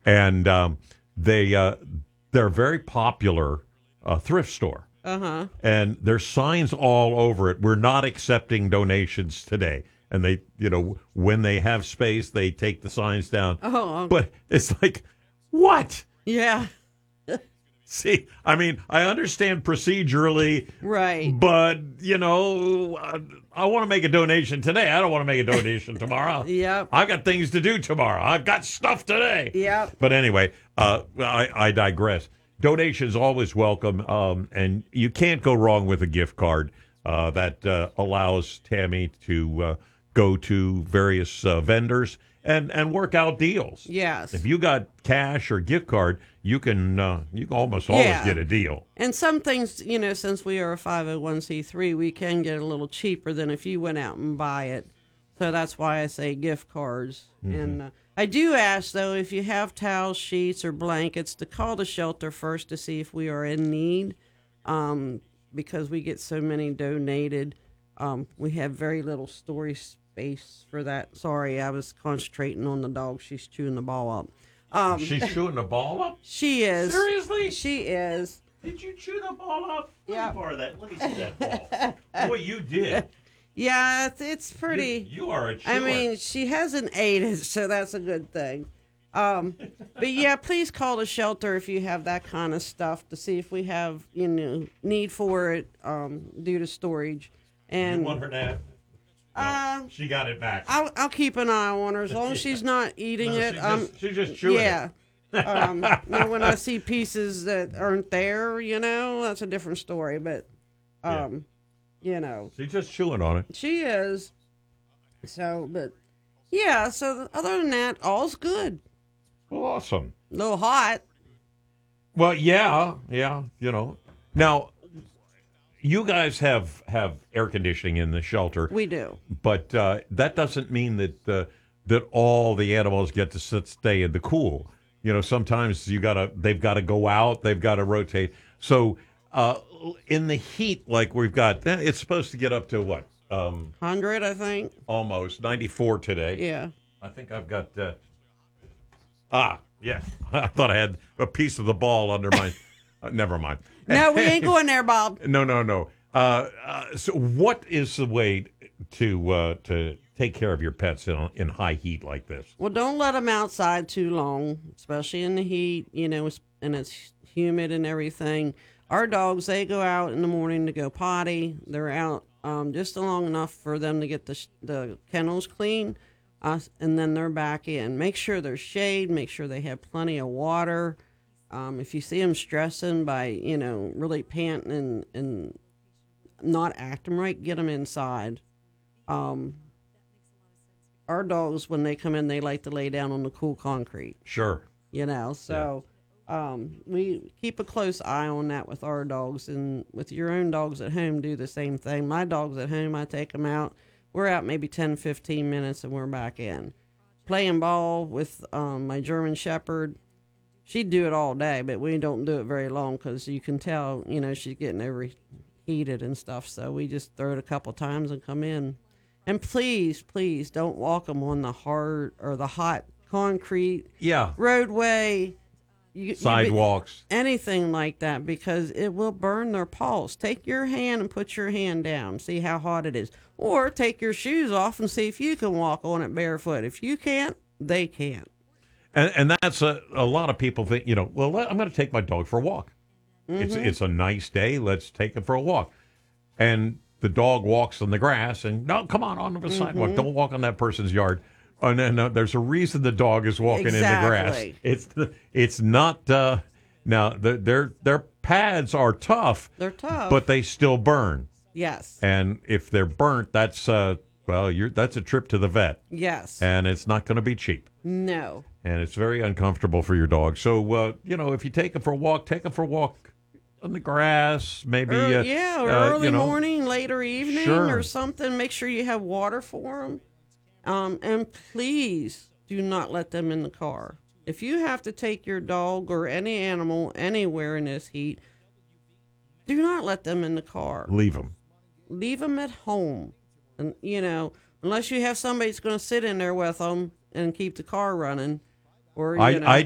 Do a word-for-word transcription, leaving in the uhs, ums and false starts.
and um, they uh, they're a very popular uh, thrift store. Uh-huh. And there's signs all over it. We're not accepting donations today. And they, you know, when they have space, they take the signs down. Oh. But it's like, what? Yeah. See, I mean, I understand procedurally, Right. but, you know, I, I want to make a donation today. I don't want to make a donation tomorrow. Yep. I've got things to do tomorrow. I've got stuff today. Yep. But anyway, uh, I, I digress. Donations always welcome, um, and you can't go wrong with a gift card uh, that uh, allows Tammy to uh, go to various uh, vendors and, and work out deals. Yes. If you got cash or gift card, you can uh, you can almost always Yeah. get a deal. And some things, you know, since we are a five oh one c three, we can get a little cheaper than if you went out and buy it. So that's why I say gift cards. Mm-hmm. And uh, I do ask, though, if you have towels, sheets, or blankets, to call the shelter first to see if we are in need, um, because we get so many donated. Um, we have very little storage space for that. Sorry, I was concentrating on the dog. She's chewing the ball up. Um, She's chewing the ball up? she is. Seriously? She is. Did you chew the ball up? Let Yeah. me borrow that. Let me see that ball. Boy, you did. Yeah, it's, it's pretty. You, you are a chewer. I mean, she hasn't ate it, so that's a good thing. Um, but yeah, please call the shelter if you have that kind of stuff to see if we have, you know, need for it um, due to storage. And you want her to no, uh, she got it back. I'll, I'll keep an eye on her as long as she's not eating No, it. she Um, just, she's just chewing yeah. it. um, you know, when I see pieces that aren't there, you know, that's a different story. But, um, you know, She's just chewing on it. she is. So, but yeah. So other than that, all's good. Well, awesome. A little hot. Well, yeah, yeah, you know. Now, you guys have have air conditioning in the shelter, We do. but uh, that doesn't mean that uh, that all the animals get to sit, stay in the cool. You know, sometimes you gotta they've got to go out, they've got to rotate. So uh, in the heat, like we've got, eh, it's supposed to get up to what? Um, Hundred, I think. almost ninety-four today. Yeah. I think I've got. Uh, ah, yeah. I thought I had a piece of the ball under my. uh, never mind. No, we ain't going there, Bob. No, no, no. Uh, uh, so, what is the way to uh, to take care of your pets in in high heat like this? Well, don't let them outside too long, especially in the heat. You know, it's, and it's humid and everything. Our dogs, they go out in the morning to go potty. They're out um, just long enough for them to get the sh- the kennels clean, uh, and then they're back in. Make sure there's shade. Make sure they have plenty of water. Um, if you see them stressing by, you know, really panting and, and not acting right, get them inside. Um, our dogs, when they come in, they like to lay down on the cool concrete, Sure. you know. So um, we keep a close eye on that with our dogs. And with your own dogs at home, do the same thing. My dogs at home, I take them out. We're out maybe ten, fifteen minutes and we're back in. Playing ball with um, my German Shepherd. She'd do it all day, but we don't do it very long because you can tell, you know, she's getting overheated and stuff. So we just throw it a couple times and come in. And please, please don't walk them on the hard or the hot concrete Yeah. roadway, you, you- Sidewalks. anything like that, because it will burn their paws. Take your hand and put your hand down, see how hot it is. Or take your shoes off and see if you can walk on it barefoot. If you can't, they can't. And, and that's a, a lot of people think, you know, well, let- I'm going to take my dog for a walk. It's it's a nice day. Let's take it for a walk. And the dog walks on the grass and, no, come on, onto the sidewalk. Don't walk on that person's yard. And then uh, there's a reason the dog is walking in the grass. Exactly. It's it's not, uh, now, the, their, their pads are tough, They're tough. but they still burn. yes. And if they're burnt, that's, uh, well, you're that's a trip to the vet. Yes. And it's not going to be cheap. No. And it's very uncomfortable for your dog. So, uh, you know, if you take them for a walk, take them for a walk on the grass, maybe. Ear- uh, yeah, or uh, early you know, morning, later evening, Sure. or something. Make sure you have water for them. Um, and please do not let them in the car. If you have to take your dog or any animal anywhere in this heat, do not let them in the car. Leave them. Leave them at home. And, you know, unless you have somebody that's going to sit in there with them and keep the car running. Or, you I, know. I